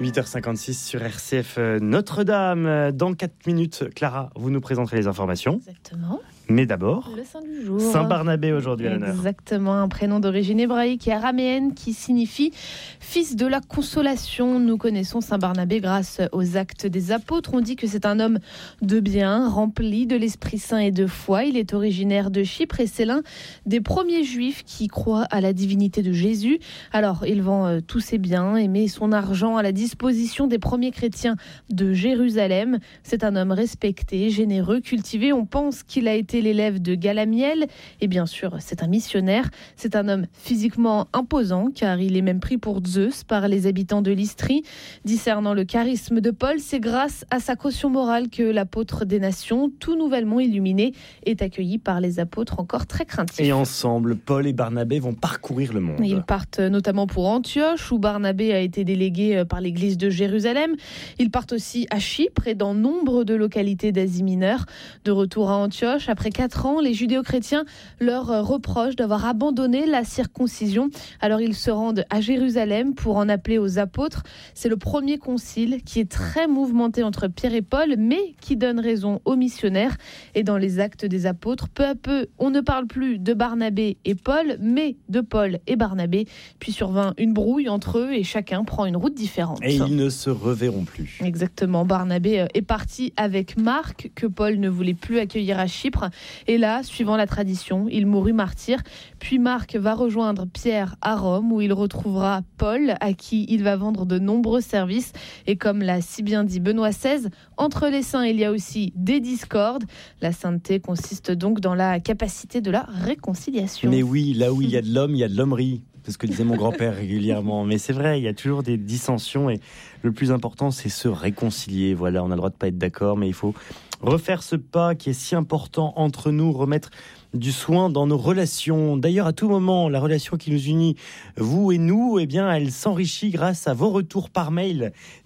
8h56 sur RCF Notre-Dame. Dans 4 minutes, Clara, vous nous présenterez les informations. Exactement. Mais d'abord, le saint du jour. Saint Barnabé aujourd'hui à l'honneur. Exactement, un prénom d'origine hébraïque et araméenne qui signifie fils de la consolation. Nous connaissons Saint Barnabé grâce aux actes des apôtres. On dit que c'est un homme de bien, rempli de l'Esprit Saint et de foi. Il est originaire de Chypre et c'est l'un des premiers juifs qui croient à la divinité de Jésus. Alors, il vend tous ses biens et met son argent à la disposition des premiers chrétiens de Jérusalem. C'est un homme respecté, généreux, cultivé. On pense qu'il a été l'élève de Galamiel et bien sûr c'est un missionnaire. C'est un homme physiquement imposant car il est même pris pour Zeus par les habitants de l'Istrie. Discernant le charisme de Paul, c'est grâce à sa caution morale que l'apôtre des nations, tout nouvellement illuminé, est accueilli par les apôtres encore très craintifs. Et ensemble, Paul et Barnabé vont parcourir le monde. Ils partent notamment pour Antioche où Barnabé a été délégué par l'église de Jérusalem. Ils partent aussi à Chypre et dans nombre de localités d'Asie mineure. De retour à Antioche, après 4 ans, les judéo-chrétiens leur reprochent d'avoir abandonné la circoncision. Alors ils se rendent à Jérusalem pour en appeler aux apôtres. C'est le premier concile qui est très mouvementé entre Pierre et Paul, mais qui donne raison aux missionnaires. Et dans les actes des apôtres, peu à peu, on ne parle plus de Barnabé et Paul, mais de Paul et Barnabé. Puis survint une brouille entre eux et chacun prend une route différente. Et ils ne se reverront plus. Exactement. Barnabé est parti avec Marc, que Paul ne voulait plus accueillir à Chypre. Et là, suivant la tradition, il mourut martyr. Puis Marc va rejoindre Pierre à Rome, où il retrouvera Paul, à qui il va vendre de nombreux services. Et comme l'a si bien dit Benoît XVI, entre les saints, il y a aussi des discordes. La sainteté consiste donc dans la capacité de la réconciliation. Mais oui, là où il y a de l'homme, il y a de l'hommerie. C'est ce que disait mon grand-père régulièrement. Mais c'est vrai, il y a toujours des dissensions et le plus important, c'est se réconcilier. Voilà, on a le droit de pas être d'accord, mais il faut refaire ce pas qui est si important entre nous, remettre du soin dans nos relations. D'ailleurs, à tout moment, la relation qui nous unit, vous et nous, eh bien, elle s'enrichit grâce à vos retours par mail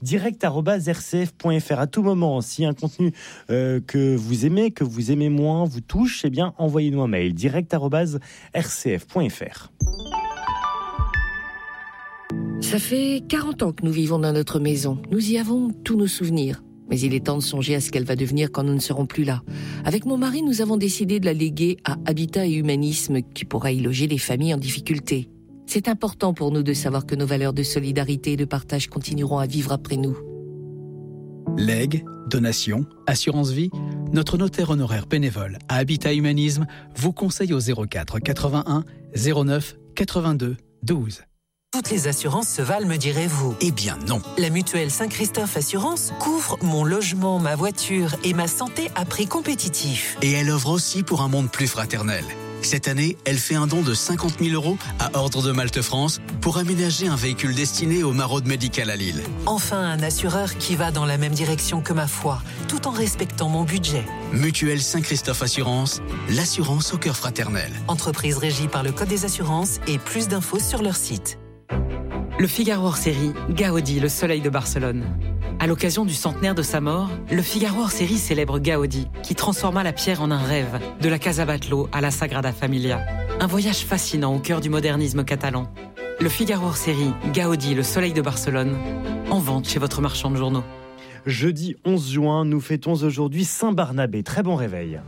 direct@rcf.fr. À tout moment, si un contenu que vous aimez moins, vous touche, eh bien, envoyez-nous un mail direct@rcf.fr. Ça fait 40 ans que nous vivons dans notre maison. Nous y avons tous nos souvenirs. Mais il est temps de songer à ce qu'elle va devenir quand nous ne serons plus là. Avec mon mari, nous avons décidé de la léguer à Habitat et Humanisme, qui pourra y loger les familles en difficulté. C'est important pour nous de savoir que nos valeurs de solidarité et de partage continueront à vivre après nous. Legs, donations, assurance vie, notre notaire honoraire bénévole à Habitat Humanisme vous conseille au 04 81 09 82 12. Toutes les assurances se valent, me direz-vous. Eh bien non. La mutuelle Saint-Christophe Assurance couvre mon logement, ma voiture et ma santé à prix compétitif. Et elle offre aussi pour un monde plus fraternel. Cette année, elle fait un don de 50 000 € à Ordre de Malte France pour aménager un véhicule destiné aux maraudes médicales à Lille. Enfin, un assureur qui va dans la même direction que ma foi, tout en respectant mon budget. Mutuelle Saint-Christophe Assurance, l'assurance au cœur fraternel. Entreprise régie par le Code des assurances et plus d'infos sur leur site. Le Figaro hors série, Gaudi, le soleil de Barcelone. À l'occasion du centenaire de sa mort, le Figaro hors série célèbre Gaudi, qui transforma la pierre en un rêve, de la Casa Batlló à la Sagrada Familia. Un voyage fascinant au cœur du modernisme catalan. Le Figaro hors série, Gaudi, le soleil de Barcelone, en vente chez votre marchand de journaux. Jeudi 11 juin, nous fêtons aujourd'hui Saint Barnabé. Très bon réveil.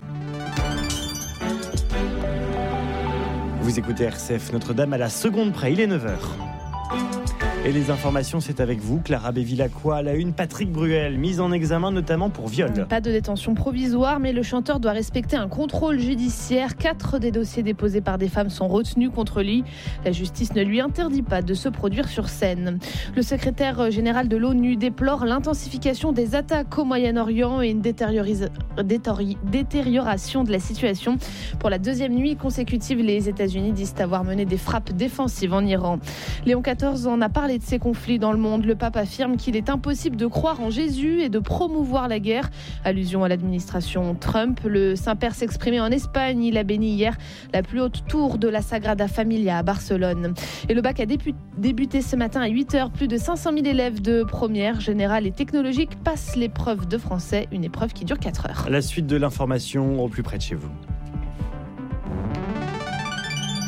Vous écoutez RCF Notre-Dame à la seconde près, il est 9h. Et les informations, c'est avec vous, Clara Bévilacqua, à la une, Patrick Bruel, mise en examen notamment pour viol. Pas de détention provisoire, mais le chanteur doit respecter un contrôle judiciaire. 4 des dossiers déposés par des femmes sont retenus contre lui. La justice ne lui interdit pas de se produire sur scène. Le secrétaire général de l'ONU déplore l'intensification des attaques au Moyen-Orient et une détérioration de la situation. Pour la deuxième nuit consécutive, les États-Unis disent avoir mené des frappes défensives en Iran. Léon XIV en a parlé de ces conflits dans le monde. Le pape affirme qu'il est impossible de croire en Jésus et de promouvoir la guerre. Allusion à l'administration Trump. Le Saint-Père s'exprimait en Espagne. Il a béni hier la plus haute tour de la Sagrada Familia à Barcelone. Et le bac a débuté ce matin à 8h. Plus de 500 000 élèves de première, générale et technologique passent l'épreuve de français. Une épreuve qui dure 4 heures. La suite de l'information au plus près de chez vous.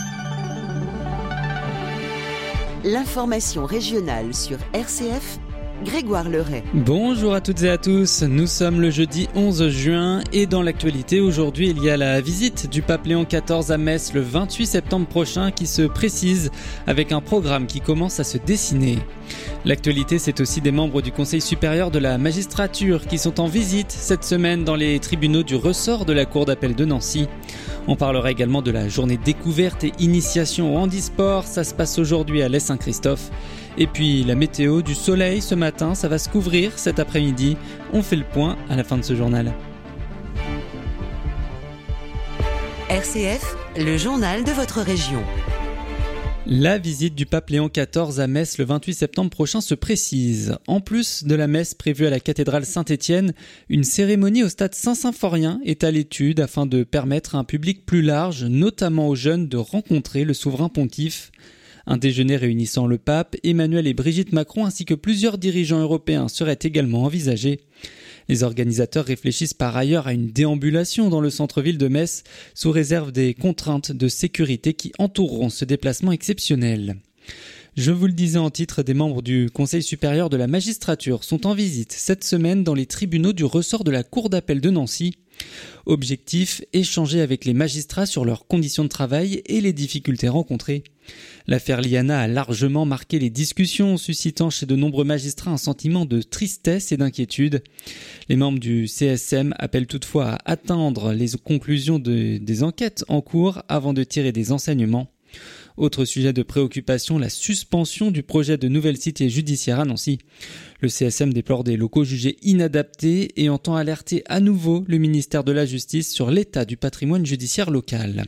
L'information régionale sur RCF, Grégoire Leray. Bonjour à toutes et à tous, nous sommes le jeudi 11 juin et dans l'actualité aujourd'hui il y a la visite du pape Léon XIV à Metz le 28 septembre prochain qui se précise avec un programme qui commence à se dessiner. L'actualité, c'est aussi des membres du Conseil supérieur de la magistrature qui sont en visite cette semaine dans les tribunaux du ressort de la Cour d'appel de Nancy. On parlera également de la journée découverte et initiation au handisport, ça se passe aujourd'hui à l'Est-Saint-Christophe. Et puis la météo, du soleil ce matin, ça va se couvrir cet après-midi. On fait le point à la fin de ce journal. RCF, le journal de votre région. La visite du pape Léon XIV à Metz le 28 septembre prochain se précise. En plus de la messe prévue à la cathédrale Saint-Étienne, une cérémonie au stade Saint-Symphorien est à l'étude afin de permettre à un public plus large, notamment aux jeunes, de rencontrer le souverain pontife. Un déjeuner réunissant le pape, Emmanuel et Brigitte Macron ainsi que plusieurs dirigeants européens serait également envisagé. Les organisateurs réfléchissent par ailleurs à une déambulation dans le centre-ville de Metz sous réserve des contraintes de sécurité qui entoureront ce déplacement exceptionnel. Je vous le disais en titre, des membres du Conseil supérieur de la magistrature sont en visite cette semaine dans les tribunaux du ressort de la Cour d'appel de Nancy. Objectif, échanger avec les magistrats sur leurs conditions de travail et les difficultés rencontrées. L'affaire Liana a largement marqué les discussions, suscitant chez de nombreux magistrats un sentiment de tristesse et d'inquiétude. Les membres du CSM appellent toutefois à attendre les conclusions des enquêtes en cours avant de tirer des enseignements. Autre sujet de préoccupation, la suspension du projet de nouvelle cité judiciaire à Nancy. Le CSM déplore des locaux jugés inadaptés et entend alerter à nouveau le ministère de la Justice sur l'état du patrimoine judiciaire local.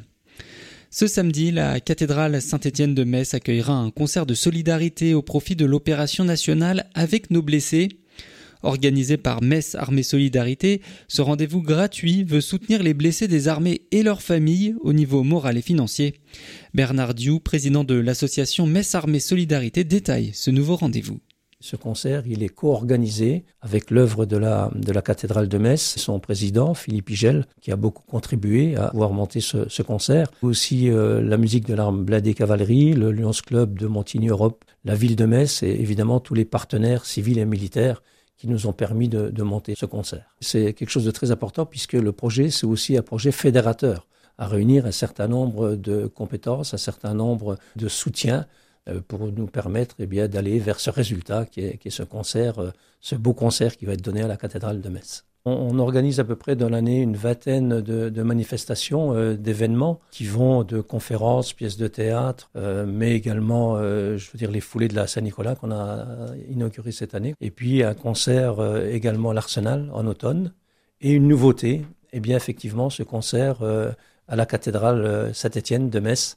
Ce samedi, la cathédrale Saint-Étienne de Metz accueillera un concert de solidarité au profit de l'opération nationale Avec nos blessés. Organisé par Metz Armée Solidarité, ce rendez-vous gratuit veut soutenir les blessés des armées et leurs familles au niveau moral et financier. Bernard Diou, président de l'association Metz Armée Solidarité, détaille ce nouveau rendez-vous. Ce concert, il est co-organisé avec l'œuvre de la cathédrale de Metz. Son président, Philippe Higel, qui a beaucoup contribué à pouvoir monter ce concert. Aussi la musique de l'arme blindée cavalerie, le Lions Club de Montigny-Europe, la ville de Metz et évidemment tous les partenaires civils et militaires qui nous ont permis de monter ce concert. C'est quelque chose de très important puisque le projet, c'est aussi un projet fédérateur, à réunir un certain nombre de compétences, un certain nombre de soutiens pour nous permettre d'aller vers ce résultat qui est ce concert, ce beau concert qui va être donné à la cathédrale de Metz. On organise à peu près dans l'année une vingtaine de manifestations, d'événements qui vont de conférences, pièces de théâtre, mais également, les foulées de la Saint-Nicolas qu'on a inauguré cette année. Et puis un concert également à l'Arsenal en automne. Et une nouveauté, effectivement, ce concert à la cathédrale Saint-Étienne de Metz,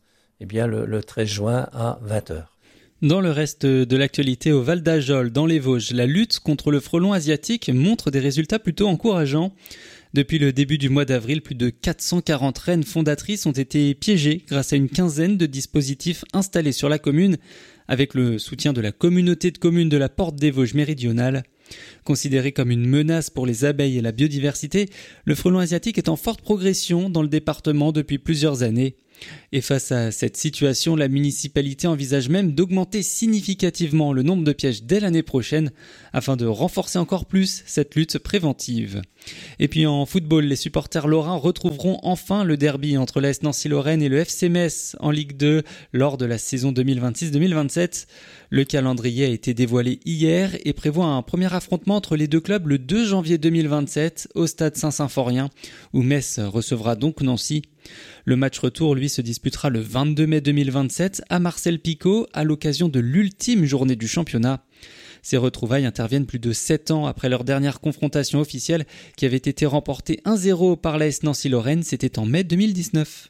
le 13 juin à 20h. Dans le reste de l'actualité, au Val d'Ajol, dans les Vosges, la lutte contre le frelon asiatique montre des résultats plutôt encourageants. Depuis le début du mois d'avril, plus de 440 rennes fondatrices ont été piégées grâce à une quinzaine de dispositifs installés sur la commune, avec le soutien de la communauté de communes de la Porte des Vosges méridionale. Considéré comme une menace pour les abeilles et la biodiversité, le frelon asiatique est en forte progression dans le département depuis plusieurs années. Et face à cette situation, la municipalité envisage même d'augmenter significativement le nombre de pièges dès l'année prochaine afin de renforcer encore plus cette lutte préventive. Et puis en football, les supporters lorrains retrouveront enfin le derby entre l'AS Nancy-Lorraine et le FC Metz en Ligue 2 lors de la saison 2026-2027. Le calendrier a été dévoilé hier et prévoit un premier affrontement entre les deux clubs le 2 janvier 2027 au stade Saint-Symphorien où Metz recevra donc Nancy. Le match retour, lui, se disputera le 22 mai 2027 à Marcel-Picot à l'occasion de l'ultime journée du championnat. Ces retrouvailles interviennent plus de 7 ans après leur dernière confrontation officielle qui avait été remportée 1-0 par l'AS Nancy-Lorraine, c'était en mai 2019.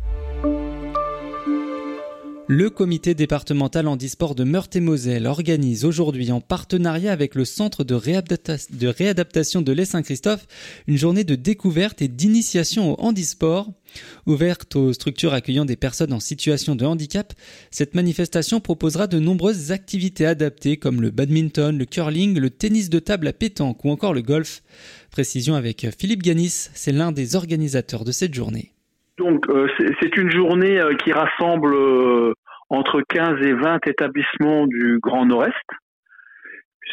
Le comité départemental handisport de Meurthe-et-Moselle organise aujourd'hui en partenariat avec le centre de réadaptation de l'Est-Saint-Christophe une journée de découverte et d'initiation au handisport. Ouverte aux structures accueillant des personnes en situation de handicap, cette manifestation proposera de nombreuses activités adaptées comme le badminton, le curling, le tennis de table à pétanque ou encore le golf. Précision avec Philippe Ganis, c'est l'un des organisateurs de cette journée. Donc c'est une journée qui rassemble entre 15 et 20 établissements du Grand Nord-Est,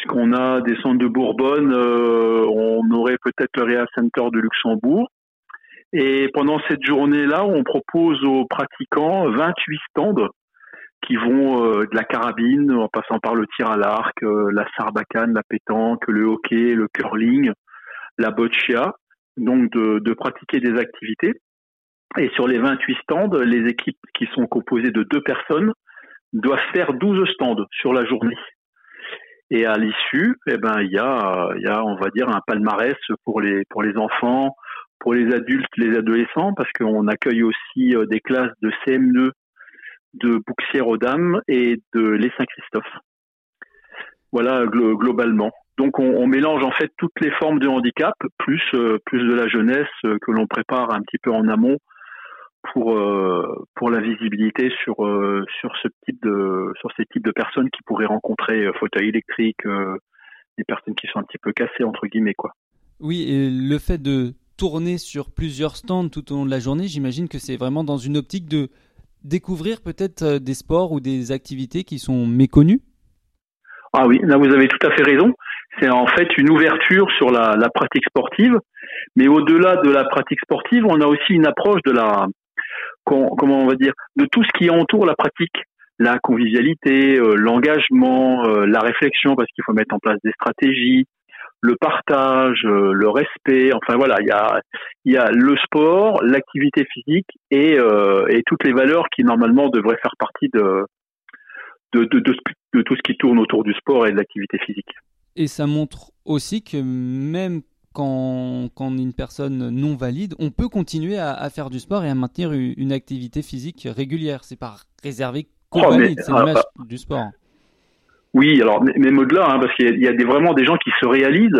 puisqu'on a des centres de Bourbonne, on aurait peut-être le Reha Center de Luxembourg. Et pendant cette journée-là, on propose aux pratiquants 28 stands qui vont de la carabine, en passant par le tir à l'arc, la sarbacane, la pétanque, le hockey, le curling, la boccia, donc de pratiquer des activités. Et sur les 28 stands, les équipes qui sont composées de 2 personnes doivent faire 12 stands sur la journée. Et à l'issue, il y a, on va dire, un palmarès pour les enfants, pour les adultes, les adolescents, parce qu'on accueille aussi des classes de CM2, de Bouxières-aux-Dames et de Les Saint-Christophe. Voilà, globalement. Donc on mélange en fait toutes les formes de handicap, plus de la jeunesse que l'on prépare un petit peu en amont pour la visibilité sur ces types de personnes qui pourraient rencontrer fauteuil électrique, des personnes qui sont un petit peu cassées entre guillemets quoi. Oui, et le fait de tourner sur plusieurs stands tout au long de la journée, j'imagine que c'est vraiment dans une optique de découvrir peut-être des sports ou des activités qui sont méconnues. Ah oui, là vous avez tout à fait raison. C'est en fait une ouverture sur la pratique sportive, mais au-delà de la pratique sportive, on a aussi une approche de comment on va dire, de tout ce qui entoure la pratique, la convivialité, l'engagement, la réflexion, parce qu'il faut mettre en place des stratégies, le partage, le respect. Enfin voilà, il y a le sport, l'activité physique et toutes les valeurs qui normalement devraient faire partie de tout ce qui tourne autour du sport et de l'activité physique. Et ça montre aussi que même quand on est une personne non valide, on peut continuer à faire du sport et à maintenir une activité physique régulière. C'est pas réservé qu'aux valides, c'est l'image du sport. Oui, alors même au-delà, parce qu'il y a vraiment des gens qui se réalisent.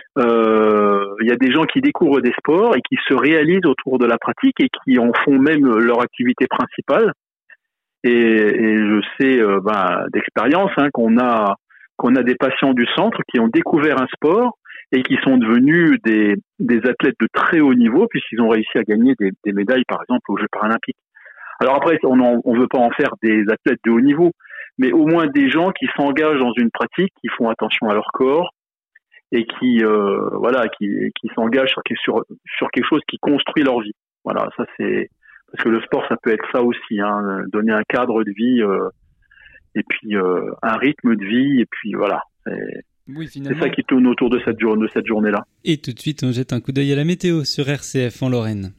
Il y a des gens qui découvrent des sports et qui se réalisent autour de la pratique et qui en font même leur activité principale. Et je sais d'expérience qu'on a des patients du centre qui ont découvert un sport et qui sont devenus des athlètes de très haut niveau puisqu'ils ont réussi à gagner des médailles, par exemple, aux Jeux paralympiques. Alors après, on veut pas en faire des athlètes de haut niveau, mais au moins des gens qui s'engagent dans une pratique, qui font attention à leur corps et qui s'engagent sur quelque chose qui construit leur vie. Voilà, ça c'est parce que le sport, ça peut être ça aussi, donner un cadre de vie et puis un rythme de vie et puis voilà. Oui, finalement. C'est ça qui tourne autour de cette journée-là. Et tout de suite, on jette un coup d'œil à la météo sur RCF en Lorraine.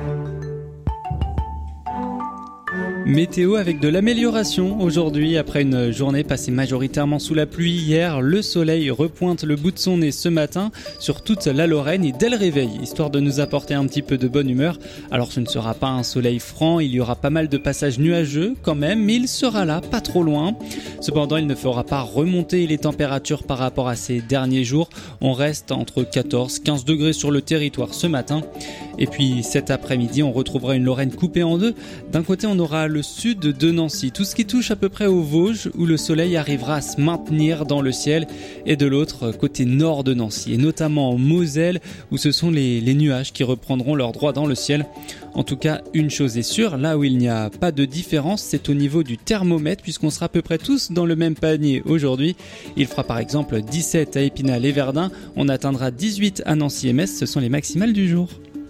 Météo avec de l'amélioration aujourd'hui. Après une journée passée majoritairement sous la pluie hier, le soleil repointe le bout de son nez ce matin sur toute la Lorraine et dès le réveil, histoire de nous apporter un petit peu de bonne humeur. Alors ce ne sera pas un soleil franc, il y aura pas mal de passages nuageux quand même, mais il sera là, pas trop loin. Cependant, il ne fera pas remonter les températures par rapport à ces derniers jours. On reste entre 14-15 degrés sur le territoire ce matin. Et puis cet après-midi, on retrouvera une Lorraine coupée en deux. D'un côté, on aura le sud de Nancy, tout ce qui touche à peu près aux Vosges, où le soleil arrivera à se maintenir dans le ciel, et de l'autre, côté nord de Nancy, et notamment en Moselle, où ce sont les nuages qui reprendront leur droit dans le ciel. En tout cas, une chose est sûre, là où il n'y a pas de différence, c'est au niveau du thermomètre, puisqu'on sera à peu près tous dans le même panier aujourd'hui. Il fera par exemple 17 à Épinal et Verdun, on atteindra 18 à Nancy et Metz, ce sont les maximales du jour.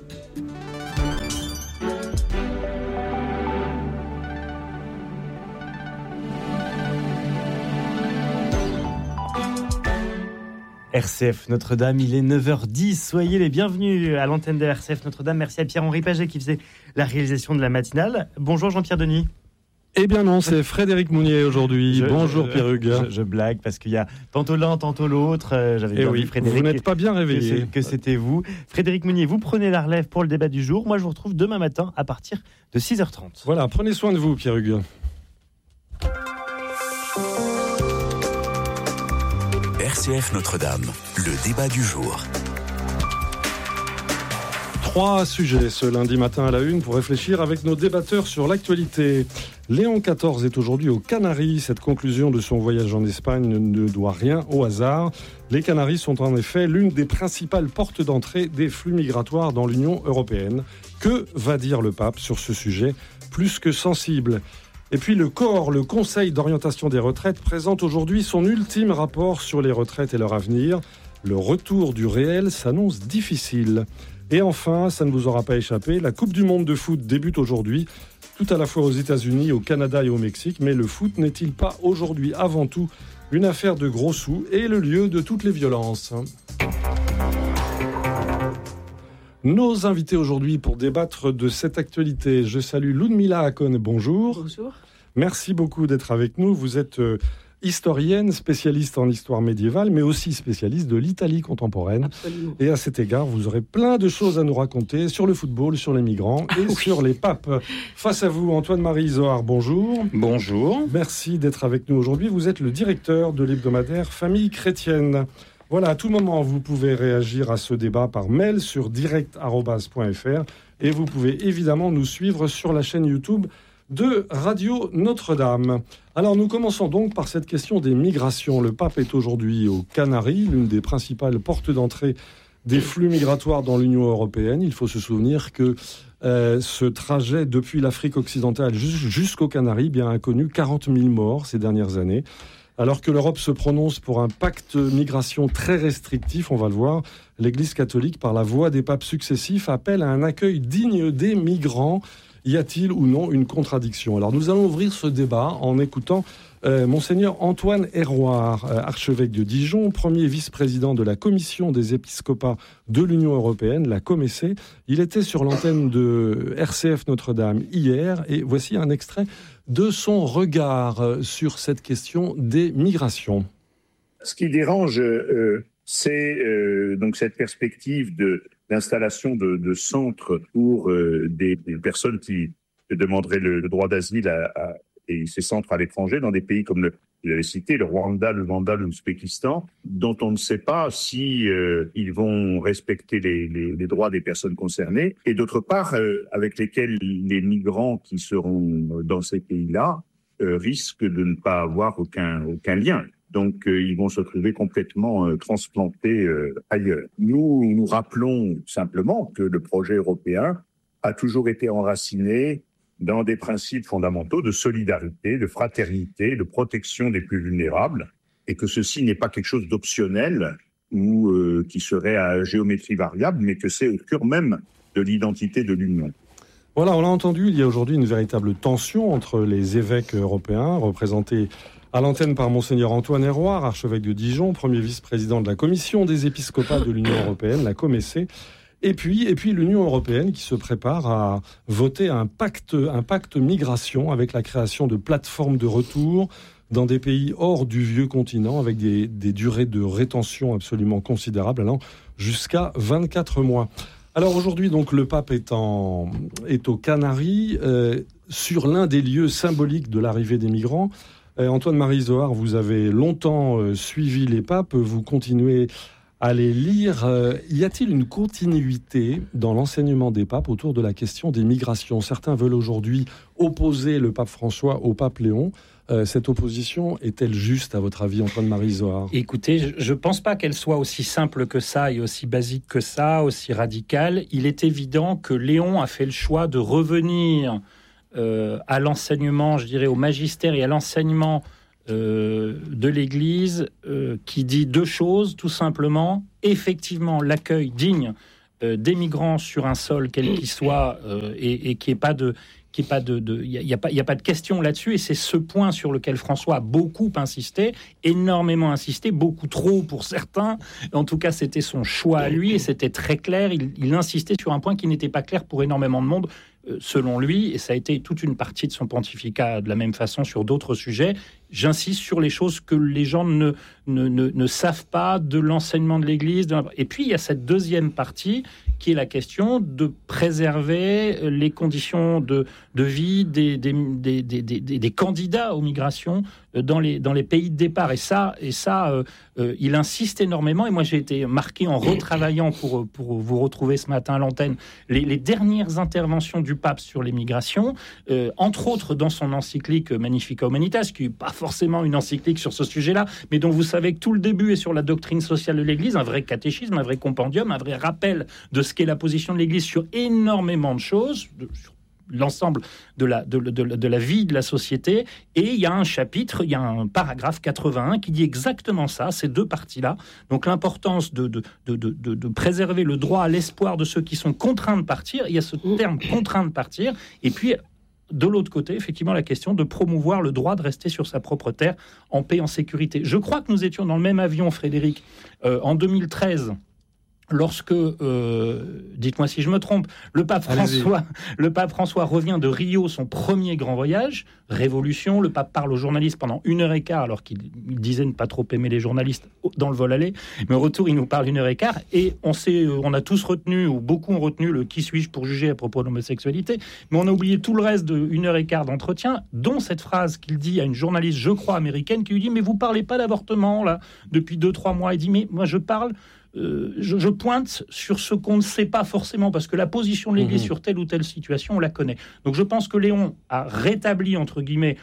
RCF Notre-Dame, il est 9h10, soyez les bienvenus à l'antenne de RCF Notre-Dame. Merci à Pierre-Henri Paget qui faisait la réalisation de la matinale. Bonjour Jean-Pierre Denis. Eh bien non, c'est Frédéric Mounier aujourd'hui. Bonjour Pierre Hugues. Je blague parce qu'il y a tantôt l'un, tantôt l'autre. J'avais bien vu Frédéric. Vous n'êtes pas bien réveillé. Que c'était vous. Frédéric Mounier, vous prenez la relève pour le débat du jour. Moi, je vous retrouve demain matin à partir de 6h30. Voilà, prenez soin de vous Pierre Hugues. RCF Notre-Dame, le débat du jour. 3 sujets ce lundi matin à la une pour réfléchir avec nos débatteurs sur l'actualité. Léon XIV est aujourd'hui aux Canaries. Cette conclusion de son voyage en Espagne ne doit rien au hasard. Les Canaries sont en effet l'une des principales portes d'entrée des flux migratoires dans l'Union européenne. Que va dire le pape sur ce sujet plus que sensible ? Et puis le COR, le Conseil d'orientation des retraites, présente aujourd'hui son ultime rapport sur les retraites et leur avenir. Le retour du réel s'annonce difficile. Et enfin, ça ne vous aura pas échappé, la Coupe du Monde de foot débute aujourd'hui, tout à la fois aux États-Unis, au Canada et au Mexique. Mais le foot n'est-il pas aujourd'hui avant tout une affaire de gros sous et le lieu de toutes les violences ? Nos invités aujourd'hui pour débattre de cette actualité. Je salue Ludmila Akon, bonjour. Bonjour. Merci beaucoup d'être avec nous. Vous êtes historienne, spécialiste en histoire médiévale, mais aussi spécialiste de l'Italie contemporaine. Absolument. Et à cet égard, vous aurez plein de choses à nous raconter sur le football, sur les migrants et sur les papes. Face à vous, Antoine-Marie Zohar, bonjour. Bonjour. Merci d'être avec nous aujourd'hui. Vous êtes le directeur de l'hebdomadaire Famille chrétienne. Voilà, à tout moment, vous pouvez réagir à ce débat par mail sur direct@fr et vous pouvez évidemment nous suivre sur la chaîne YouTube de Radio Notre-Dame. Alors nous commençons donc par cette question des migrations. Le pape est aujourd'hui aux Canaries, l'une des principales portes d'entrée des flux migratoires dans l'Union européenne. Il faut se souvenir que ce trajet depuis l'Afrique occidentale jusqu'aux Canaries a connu 40 000 morts ces dernières années. Alors que l'Europe se prononce pour un pacte migration très restrictif, on va le voir, l'Église catholique, par la voix des papes successifs, appelle à un accueil digne des migrants. Y a-t-il ou non une contradiction ? Alors nous allons ouvrir ce débat en écoutant Monseigneur Antoine Héroard, archevêque de Dijon, premier vice-président de la Commission des épiscopats de l'Union européenne, la COMECE. Il était sur l'antenne de RCF Notre-Dame hier et voici un extrait de son regard sur cette question des migrations. Ce qui dérange, c'est donc cette perspective d'installation de centres pour des personnes qui demanderaient le droit d'asile et ces centres à l'étranger dans des pays comme vous l'avez cité, le Rwanda, le l'Ouzbékistan, dont on ne sait pas si ils vont respecter les droits des personnes concernées, et d'autre part avec lesquels les migrants qui seront dans ces pays-là risquent de ne pas avoir aucun lien. Donc, ils vont se trouver complètement transplantés ailleurs. Nous rappelons simplement que le projet européen a toujours été enraciné dans des principes fondamentaux de solidarité, de fraternité, de protection des plus vulnérables, et que ceci n'est pas quelque chose d'optionnel ou qui serait à géométrie variable, mais que c'est au cœur même de l'identité de l'Union. Voilà, on l'a entendu, il y a aujourd'hui une véritable tension entre les évêques européens, représentés à l'antenne par Monseigneur Antoine Héroard, archevêque de Dijon, premier vice-président de la Commission des épiscopats de l'Union européenne, la COMECE, et puis l'Union européenne qui se prépare à voter un pacte migration avec la création de plateformes de retour dans des pays hors du vieux continent avec des durées de rétention absolument considérables, allant jusqu'à 24 mois. Alors aujourd'hui, donc, le pape est aux Canaries, sur l'un des lieux symboliques de l'arrivée des migrants. Antoine-Marie Zohar, vous avez longtemps suivi les papes, vous continuez à les lire. Y a-t-il une continuité dans l'enseignement des papes autour de la question des migrations ? Certains veulent aujourd'hui opposer le pape François au pape Léon. Cette opposition est-elle juste, à votre avis, Antoine-Marie Zohar ? Écoutez, je ne pense pas qu'elle soit aussi simple que ça et aussi basique que ça, aussi radicale. Il est évident que Léon a fait le choix de revenir à l'enseignement, je dirais au magistère et à l'enseignement de l'Église qui dit deux choses, tout simplement. Effectivement, l'accueil digne des migrants sur un sol quel qu'il soit et qui est pas de... Il n'y a pas de question là-dessus, et c'est ce point sur lequel François a beaucoup insisté, énormément insisté, beaucoup trop pour certains. En tout cas, c'était son choix à lui, et c'était très clair. Il insistait sur un point qui n'était pas clair pour énormément de monde, selon lui, et ça a été toute une partie de son pontificat de la même façon sur d'autres sujets. J'insiste sur les choses que les gens ne savent pas de l'enseignement de l'Église. Et puis, il y a cette deuxième partie qui est la question de préserver les conditions de vie des candidats aux migrations dans les pays de départ. Et ça, il insiste énormément. Et moi, j'ai été marqué en retravaillant pour vous retrouver ce matin à l'antenne les dernières interventions du pape sur les migrations, entre autres dans son encyclique Magnificat Humanitas, qui n'est pas forcément une encyclique sur ce sujet-là, mais dont vous savez que tout le début est sur la doctrine sociale de l'Église, un vrai catéchisme, un vrai compendium, un vrai rappel de ce qu'est la position de l'Église sur énormément de choses, sur l'ensemble de la vie de la société. Et il y a un chapitre, il y a un paragraphe 81 qui dit exactement ça, ces deux parties-là. Donc l'importance de préserver le droit à l'espoir de ceux qui sont contraints de partir. Il y a ce terme contraint de partir. Et puis, de l'autre côté, effectivement, la question de promouvoir le droit de rester sur sa propre terre en paix, en sécurité. Je crois que nous étions dans le même avion, Frédéric, en 2013. Lorsque, dites-moi si je me trompe, le pape François revient de Rio, son premier grand voyage, révolution, le pape parle aux journalistes pendant 1h15, alors qu'il disait ne pas trop aimer les journalistes dans le vol aller, mais au retour il nous parle 1h15, et on a tous retenu, ou beaucoup ont retenu le « qui suis-je pour juger » à propos de l'homosexualité, mais on a oublié tout le reste de 1h15 d'entretien, dont cette phrase qu'il dit à une journaliste, je crois américaine, qui lui dit « mais vous parlez pas d'avortement là depuis 2-3 mois », il dit « mais moi je parle... Je pointe sur ce qu'on ne sait pas forcément, parce que la position de l'Église sur telle ou telle situation, on la connaît. Donc je pense que Léon a rétabli, entre guillemets,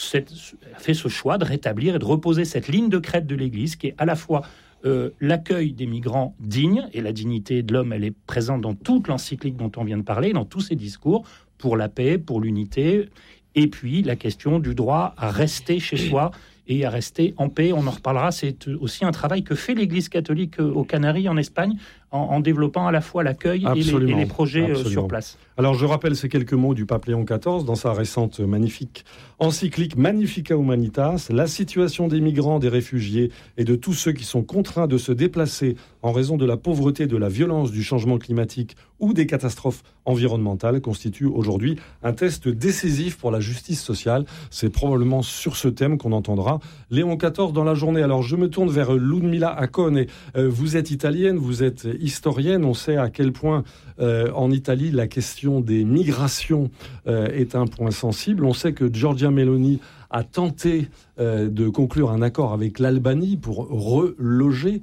a fait ce choix de rétablir et de reposer cette ligne de crête de l'Église, qui est à la fois l'accueil des migrants dignes, et la dignité de l'homme, elle est présente dans toute l'encyclique dont on vient de parler, dans tous ses discours, pour la paix, pour l'unité, et puis la question du droit à rester chez soi, et à rester en paix. On en reparlera. C'est aussi un travail que fait l'Église catholique aux Canaries, en Espagne, en développant à la fois l'accueil et les projets sur place. Alors, je rappelle ces quelques mots du pape Léon XIV dans sa récente magnifique encyclique Magnificat Humanitas. La situation des migrants, des réfugiés et de tous ceux qui sont contraints de se déplacer en raison de la pauvreté, de la violence, du changement climatique ou des catastrophes environnementales constitue aujourd'hui un test décisif pour la justice sociale. C'est probablement sur ce thème qu'on entendra Léon XIV dans la journée. Alors, je me tourne vers Ludmila Acone. Vous êtes italienne, vous êtes historienne. On sait à quel point en Italie la question des migrations est un point sensible. On sait que Giorgia Meloni a tenté de conclure un accord avec l'Albanie pour reloger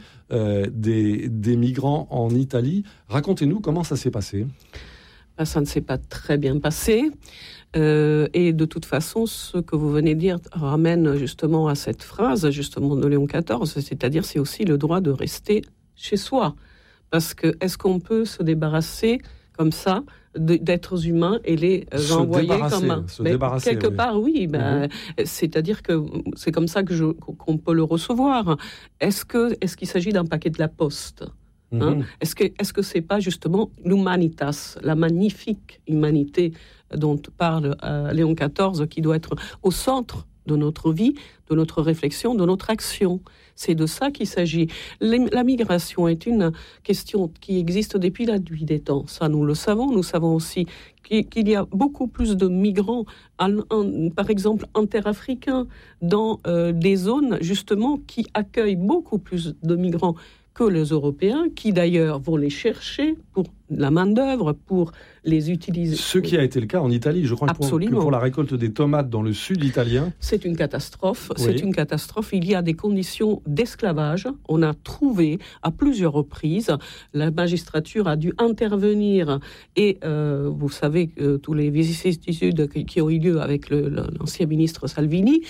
des migrants en Italie. Racontez-nous comment ça s'est passé. Ça ne s'est pas très bien passé. Et de toute façon, ce que vous venez de dire ramène justement à cette phrase justement de Léon XIV, c'est-à-dire c'est aussi le droit de rester chez soi. Parce que est-ce qu'on peut se débarrasser comme ça d'êtres humains et les envoyer comme quelque part, oui. C'est-à-dire que c'est comme ça qu'on peut le recevoir. Est-ce qu'il s'agit d'un paquet de la poste? Est-ce que c'est pas justement l'humanitas, la magnifique humanité dont parle Léon XIV, qui doit être au centre de notre vie, de notre réflexion, de notre action? C'est de ça qu'il s'agit. La migration est une question qui existe depuis la nuit des temps. Ça, nous le savons. Nous savons aussi qu'il y a beaucoup plus de migrants, par exemple interafricains, dans des zones justement qui accueillent beaucoup plus de migrants que les Européens, qui d'ailleurs vont les chercher pour la main-d'œuvre, pour les utiliser. Ce qui a été le cas en Italie, je crois que pour la récolte des tomates dans le sud italien. C'est une catastrophe. Oui. C'est une catastrophe. Il y a des conditions d'esclavage. On a trouvé à plusieurs reprises. La magistrature a dû intervenir. Et vous savez tous les vicissitudes qui ont eu lieu avec l'ancien ministre Salvini.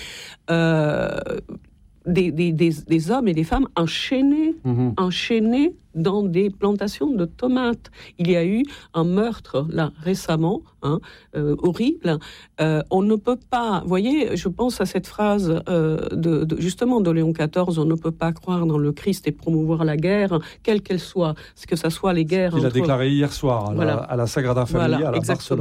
Des hommes et des femmes enchaînés dans des plantations de tomates. Il y a eu un meurtre là récemment, horrible. On ne peut pas, vous voyez, je pense à cette phrase justement de Léon XIV, on ne peut pas croire dans le Christ et promouvoir la guerre, quelle qu'elle soit, que ça soit les guerres. Il a déclaré hier soir à la Sagrada Familia à Barcelone.